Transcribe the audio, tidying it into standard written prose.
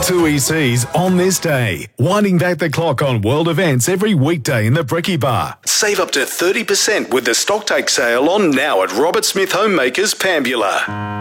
Two ECs on this day. Winding back the clock on world events every weekday in the Bricky Bar. Save up to 30% with the stocktake sale on now at Robert Smith Homemakers, Pambula.